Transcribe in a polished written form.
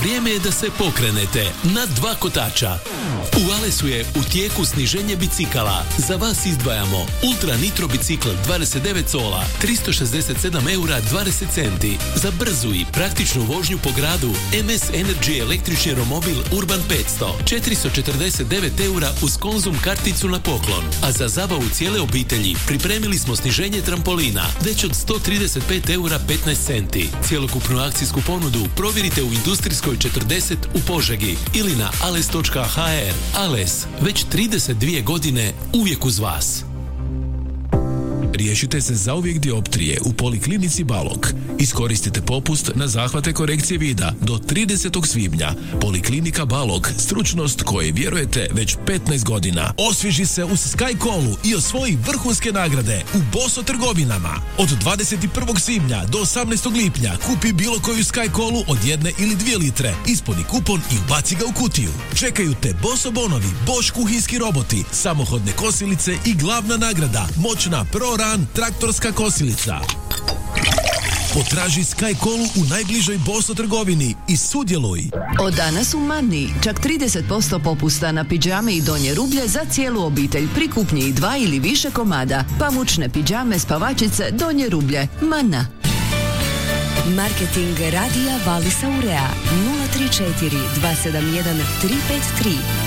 vrijeme je da se pokrenete na dva kotača. U Alesu je u tijeku sniženje bicikala. Za vas izdvajamo Ultra Nitro bicikl 29 cola, 367 eura 20 centi. Za brzu i praktičnu vožnju po gradu MS Energy električni romobil Urban 500, 449 eura uz Konzum karticu na poklon. A za zabavu cijele obitelji pripremili smo sniženje trampolina već od 135 eura 15 centi. Cjelokupnu akcijsku ponudu provjerite u Industrijskoj 40 u Požegi ili na ales.hr. Ales, već 32 godine uvijek uz vas. Riješite se zauvijek dioptrije u Poliklinici Balog. Iskoristite popust na zahvate korekcije vida do 30. svibnja. Poliklinika Balog, stručnost koje vjerujete već 15 godina. Osvježi se uz Skycallu i osvoji vrhunske nagrade u Boso trgovinama. Od 21. svibnja do 18. lipnja kupi bilo koju Skycallu od 1 ili 2 litre, ispuni kupon i ubaci ga u kutiju. Čekaju te Boso bonovi, Bosch kuhinski roboti, samohodne kosilice i glavna nagrada, moćna ProRun traktorska kosilica. Potraži Skycallu u najbližoj Boso trgovini i sudjeluj. Od danas u Manni čak 30% popusta na pidžame i donje rublje za cijelu obitelj pri kupnji 2 ili više komada. Pamučne pidžame, spavačice, donje rublje. Manna. Marketing radija Valisa Urea 034 271 353